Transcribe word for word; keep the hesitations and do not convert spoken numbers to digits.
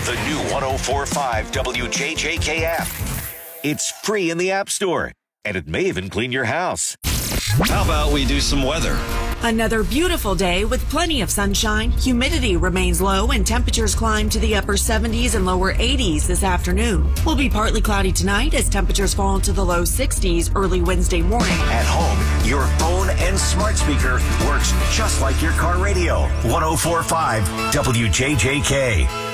the new one oh four point five W J J K app. It's free in the App Store, and it may even clean your house. How about we do some weather? Another beautiful day with plenty of sunshine. Humidity remains low and temperatures climb to the upper seventies and lower eighties this afternoon. Will be partly cloudy tonight as temperatures fall into the low sixties early Wednesday morning. At home, your phone and smart speaker works just like your car radio. one oh four point five W J J K.